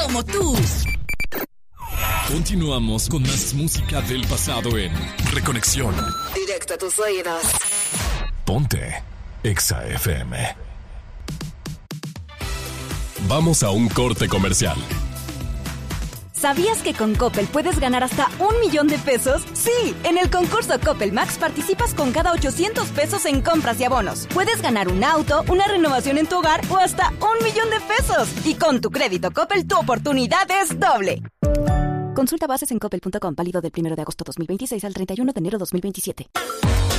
como tú. Continuamos con más música del pasado en Reconexión. Directo a tus oídos. Ponte Exa FM. Vamos a un corte comercial. ¿Sabías que con Coppel puedes ganar hasta 1,000,000 de pesos? Sí, en el concurso Coppel Max participas con cada 800 pesos en compras y abonos. Puedes ganar un auto, una renovación en tu hogar o hasta 1,000,000 de pesos. Y con tu crédito Coppel, tu oportunidad es doble. Consulta bases en coppel.com, válido del 1 de agosto 2026 al 31 de enero 2027.